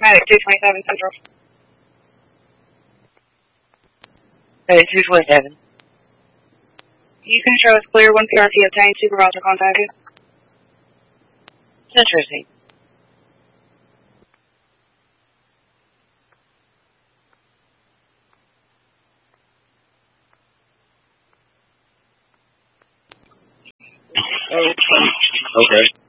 Medic 227 Central. Medic 227. You can show us clear when PRT obtained. Supervisor contacted. Interesting. Okay.